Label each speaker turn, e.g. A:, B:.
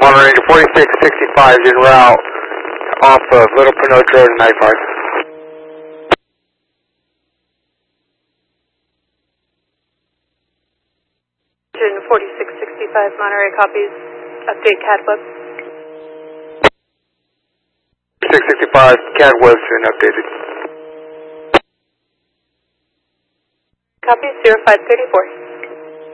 A: Monterey to 4665 en route off of Little Pinot Road 95.
B: Engine 4665 Monterey copies. Update CADWeb.
A: 665 CADWeb's been updated.
B: Copy 0534.